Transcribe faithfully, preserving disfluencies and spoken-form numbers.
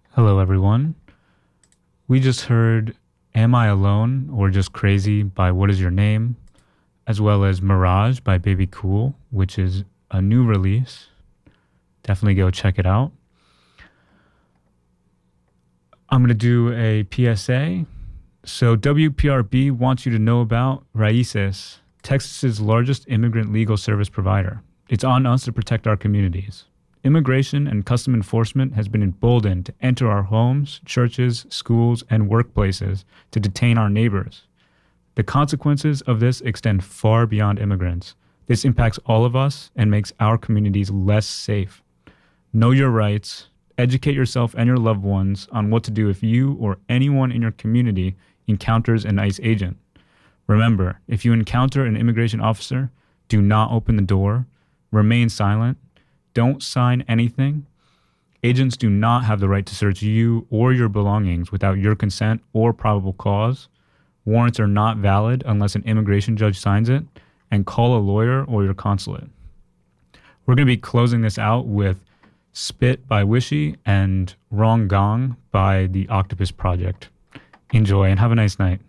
Hello, everyone. We just heard Am I Alone or Just Crazy by What Is Your Name, as well as Mirage by Baby Cool, which is a new release. Definitely go check it out. I'm going to do a P S A. So, W P R B wants you to know about Raices, Texas's largest immigrant legal service provider. It's on us to protect our communities. Immigration and custom enforcement has been emboldened to enter our homes, churches, schools, and workplaces to detain our neighbors. The consequences of this extend far beyond immigrants. This impacts all of us and makes our communities less safe. Know your rights, educate yourself and your loved ones on what to do if you or anyone in your community encounters an ICE agent. Remember, if you encounter an immigration officer, do not open the door, remain silent, don't sign anything. Agents do not have the right to search you or your belongings without your consent or probable cause. Warrants are not valid unless an immigration judge signs it, and call a lawyer or your consulate. We're going to be closing this out with Spit by Wishy and Wrong Gong by the Octopus Project. Enjoy and have a nice night.